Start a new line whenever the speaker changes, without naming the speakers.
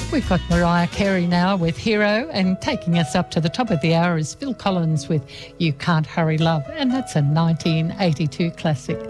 We've got Mariah Carey now with Hero, and taking us up to the top of the hour is Phil Collins with You Can't Hurry Love, and that's a 1982 classic.